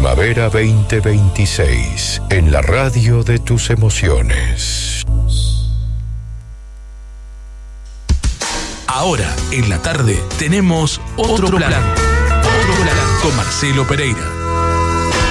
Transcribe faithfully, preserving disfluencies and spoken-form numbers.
Primavera veinte veintiséis, en la radio de tus emociones. Ahora, en la tarde, tenemos otro plan. Otro plan con Marcelo Pereira.